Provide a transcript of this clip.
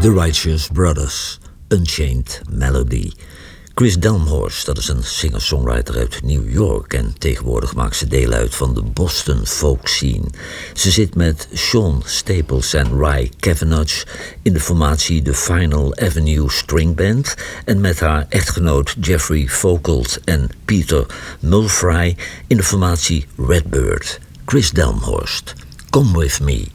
The Righteous Brothers, Unchained Melody. Chris Delmhorst, dat is een singer-songwriter uit New York en tegenwoordig maakt ze deel uit van de Boston folk scene. Ze zit met Sean Staples en Ry Kavanagh in de formatie The Final Avenue String Band en met haar echtgenoot Jeffrey Foucault en Peter Mulfry in de formatie Redbird. Chris Delmhorst, Come With Me.